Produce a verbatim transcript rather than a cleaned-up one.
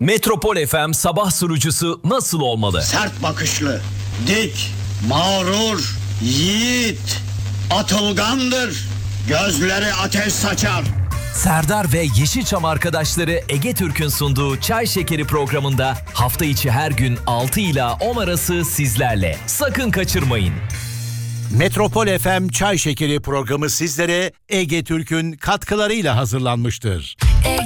Metropol F M sabah sunucusu nasıl olmalı? Sert bakışlı, dik, mağrur, yiğit, atılgandır, gözleri ateş saçar. Serdar ve Yeşilçam arkadaşları Ege Türk'ün sunduğu Çay Şekeri programında hafta içi her gün altı ila on arası sizlerle. Sakın kaçırmayın. Metropol F M Çay Şekeri programı sizlere Ege Türk'ün katkılarıyla hazırlanmıştır. Ege